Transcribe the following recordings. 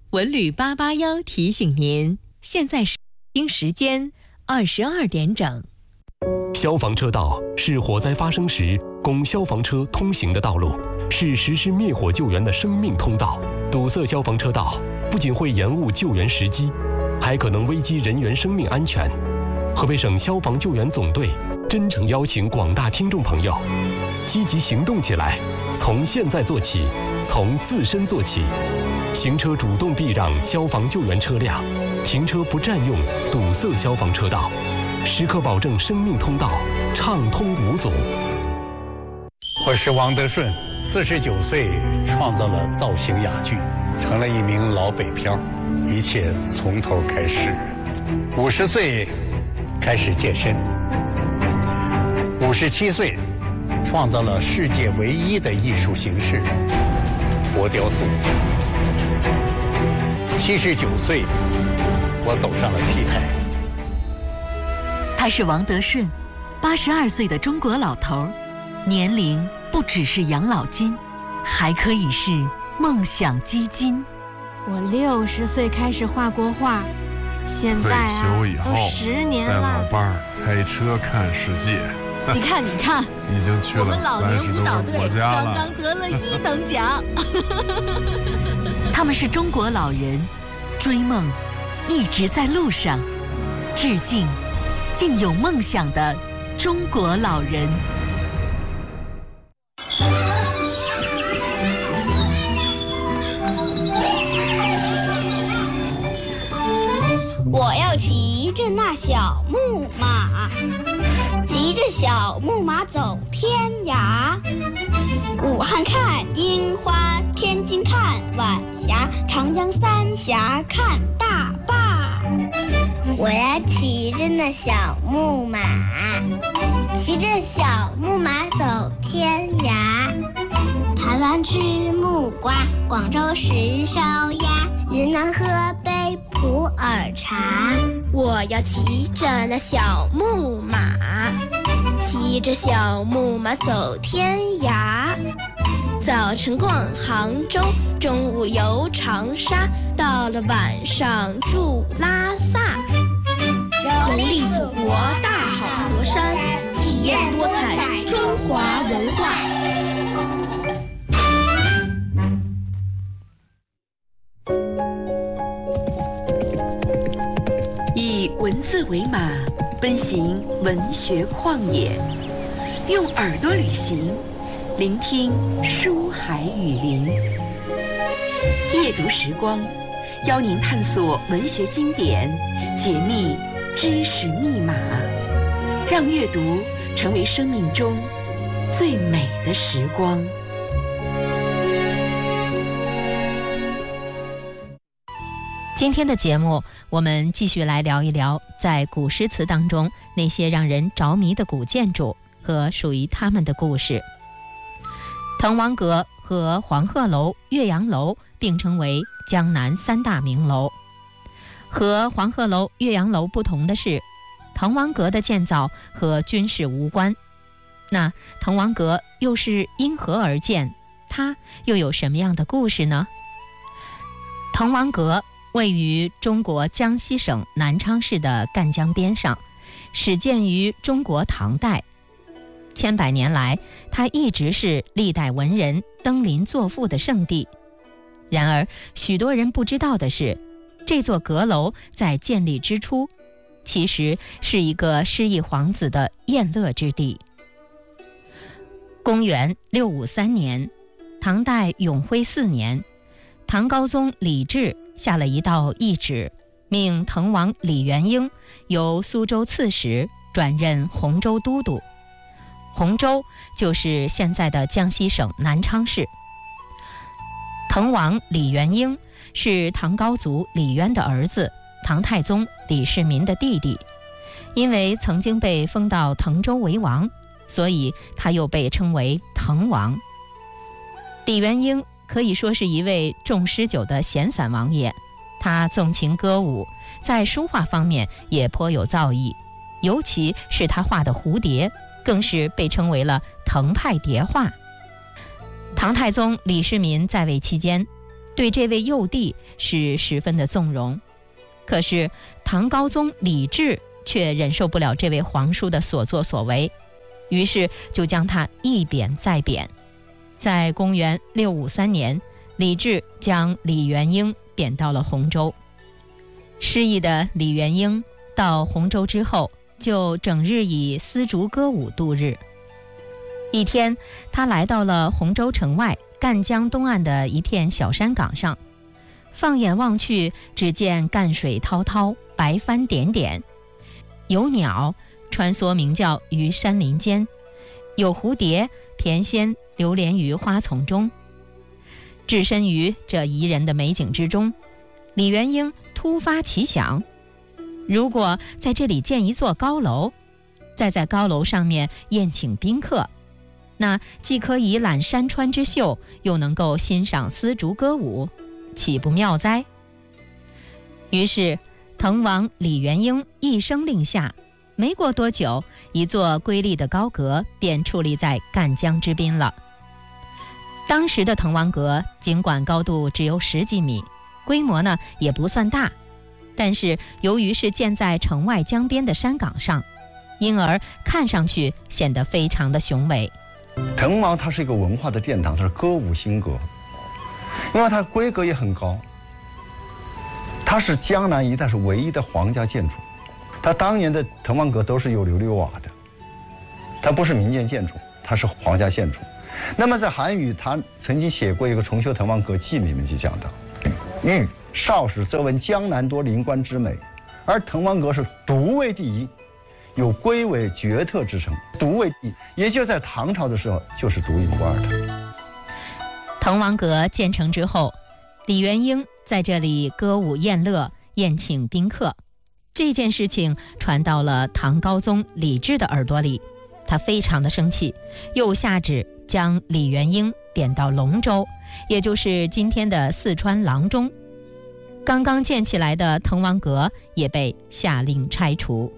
文旅881提醒您，现在是北京时间22点整。 消防车道是火灾发生时供消防车通行的道路，是实施灭火救援的生命通道。堵塞消防车道不仅会延误救援时机，还可能危及人员生命安全。河北省消防救援总队真诚邀请广大听众朋友积极行动起来，从现在做起，从自身做起。行车主动避让消防救援车辆，停车不占用堵塞消防车道，时刻保证生命通道畅通无阻。 我是王德顺，49岁创造了造型哑剧，成了一名老北漂，一切从头开始。50岁开始健身，57岁创造了世界唯一的艺术形式——活雕塑。79岁，我走上了 T 台。 他是王德顺，82岁的中国老头，年龄不只是养老金，还可以是梦想基金。 我60岁开始画国画，现在都10年了。 带老伴儿开车看世界。 你看， 已经去了30多个国家了。 我们老年舞蹈队刚刚得了1等奖。他们是中国老人，追梦一直在路上，致敬竟有梦想的中国老人。 我要骑着那小木马，骑着小木马走天涯。武汉看樱花，天津看晚霞，长江三峡看大坝。 我要骑着那小木马，骑着小木马走天涯。台湾吃木瓜，广州吃烧鸭，云南喝杯普洱茶。 我要骑着那小木马，骑着小木马走天涯。早晨逛杭州，中午游长沙，到了晚上住拉萨。游历祖国大好河山，体验多彩中华文化。 以文字为马，奔行文学旷野，用耳朵旅行，聆听书海雨林。夜读时光，邀您探索文学经典，解密知识密码，让阅读成为生命中最美的时光。 今天的节目，我们继续来聊一聊在古诗词当中那些让人着迷的古建筑和属于他们的故事。滕王阁和黄鹤楼、岳阳楼并称为江南3大名楼。和黄鹤楼、岳阳楼不同的是，滕王阁的建造和军事无关。那滕王阁又是因何而建？它又有什么样的故事呢？滕王阁位于中国江西省南昌市的赣江边上，始建于中国唐代。千百年来，它一直是历代文人登临作赋的圣地。然而，许多人不知道的是，这座阁楼在建立之初，其实是一个失意皇子的宴乐之地。公元653年，唐代永徽4年，唐高宗李治下了一道懿旨，命滕王李元婴由苏州刺史转任洪州都督。洪州就是现在的江西省南昌市。滕王李元婴是唐高祖李渊的儿子，唐太宗李世民的弟弟。因为曾经被封到滕州为王，所以他又被称为滕王。李元婴可以说是一位重诗酒的闲散王爷，他纵情歌舞，在书画方面也颇有造诣，尤其是他画的蝴蝶，更是被称为了滕派蝶画。唐太宗李世民在位期间， 对这位幼弟是十分的纵容。可是唐高宗李治却忍受不了这位皇叔的所作所为，于是就将他一贬再贬。在公元653年，李治将李元婴贬到了洪州。失意的李元婴到洪州之后，就整日以丝竹歌舞度日。一天，他来到了洪州城外赣江东岸的一片小山岗上，放眼望去，只见赣水滔滔，白帆点点，有鸟穿梭鸣叫于山林间，有蝴蝶翩跹流连于花丛中。置身于这宜人的美景之中，李元婴突发奇想，如果在这里建一座高楼，再在高楼上面宴请宾客，那既可以览山川之秀，又能够欣赏丝竹歌舞，岂不妙哉？于是滕王李元婴一声令下，没过多久，一座瑰丽的高阁便矗立在赣江之滨了。当时的滕王阁尽管高度只有10几米，规模呢也不算大，但是由于是建在城外江边的山岗上，因而看上去显得非常的雄伟。 滕王它是一个文化的殿堂，它是歌舞兴阁，因为它规格也很高，它是江南一带是唯一的皇家建筑。它当年的滕王阁都是有琉璃瓦的，它不是民间建筑，它是皇家建筑。那么在韩愈他曾经写过一个《重修滕王阁记》，里面就讲到，愈少时则闻江南多陵观之美，而滕王阁是独为第一，有归为绝特之称。独为第一，也就在唐朝的时候就是独一无二的。 滕王阁建成之后，李元婴在这里歌舞宴乐，宴请宾客。这件事情传到了唐高宗李治的耳朵里，他非常的生气，又下旨将李元婴贬到龙州，也就是今天的四川阆中。刚刚建起来的滕王阁也被下令拆除。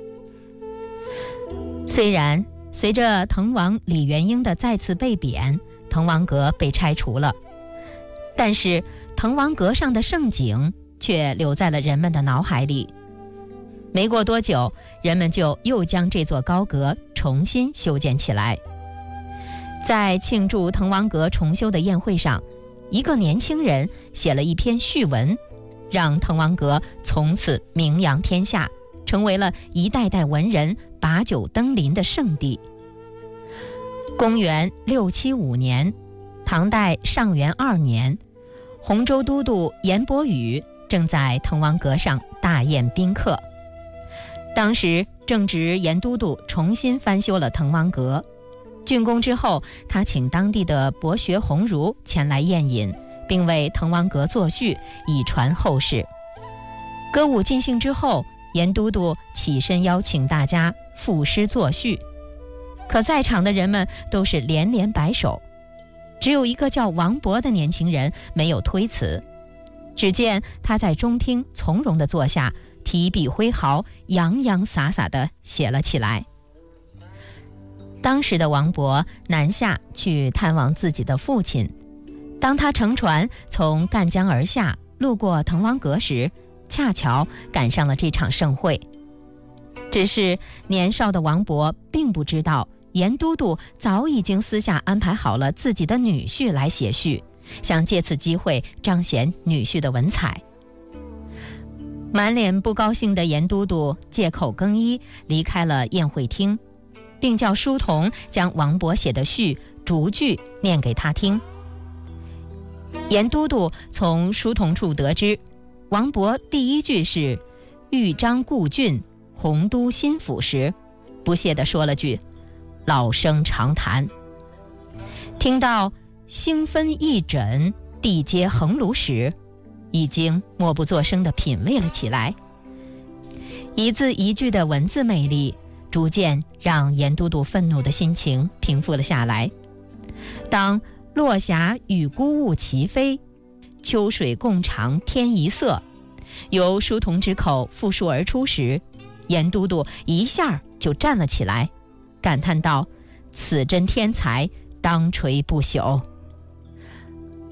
虽然随着滕王李元婴的再次被贬，滕王阁被拆除了，但是滕王阁上的盛景却留在了人们的脑海里。没过多久，人们就又将这座高阁重新修建起来。在庆祝滕王阁重修的宴会上，一个年轻人写了一篇序文，让滕王阁从此名扬天下，成为了一代代文人把酒登临的圣地。公元675年，唐代上元2年，洪州都督严伯宇正在滕王阁上大宴宾客。当时正值严都督重新翻修了滕王阁，竣工之后，他请当地的博学鸿儒前来宴饮，并为滕王阁作序，以传后世。歌舞尽兴之后，严都督起身邀请大家赋诗作序，可在场的人们都是连连摆手，只有一个叫王勃的年轻人没有推辞。只见他在中厅从容地坐下，提笔挥毫，洋洋洒洒地写了起来。当时的王勃南下去探望自己的父亲，当他乘船从赣江而下，路过滕王阁时，恰巧赶上了这场盛会。只是年少的王勃并不知道，严都督早已经私下安排好了自己的女婿来写序，想借此机会彰显女婿的文采。满脸不高兴的严都督借口更衣离开了宴会厅，并叫书童将王勃写的序逐句念给他听。严都督从书童处得知，王勃第一句是豫章故郡，洪都新府时，不屑地说了句老生常谈。听到星分翼轸，地接衡庐时，已经默不作声地品味了起来。一字一句的文字魅力，逐渐让严都督愤怒的心情平复了下来。当落霞与孤鹜齐飞，秋水共长天一色，由书童之口复述而出时，严都督一下就站了起来，感叹道：此真天才，当垂不朽。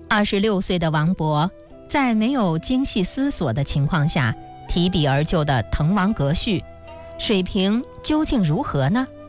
26岁的王勃，在没有精细思索的情况下提笔而就的《滕王阁序》，水平究竟如何呢？